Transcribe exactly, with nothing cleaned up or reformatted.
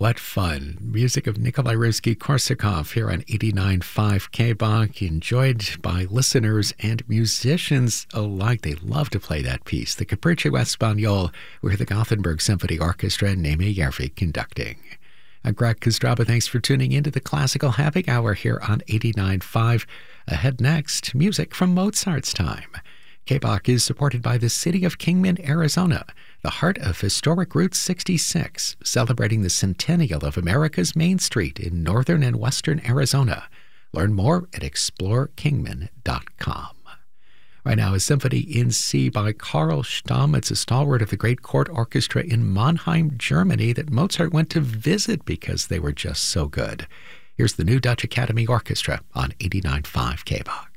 What fun. Music of Nikolai Rimsky-Korsakov here on eighty-nine point five K B O K, enjoyed by listeners and musicians alike. They love to play that piece, the Capriccio Espagnol, with the Gothenburg Symphony Orchestra and Németh Järvi conducting. I'm Greg Kostraba. Thanks for tuning into the Classical Happy Hour here on eighty-nine point five. Ahead next, music from Mozart's time. K B O K is supported by the City of Kingman, Arizona, the heart of historic Route sixty-six, celebrating the centennial of America's Main Street in northern and western Arizona. Learn more at explore kingman dot com. Right now, a symphony in C by Carl Stamm. It's a stalwart of the Great Court Orchestra in Mannheim, Germany, that Mozart went to visit because they were just so good. Here's the new Dutch Academy Orchestra on eighty-nine point five K B O K.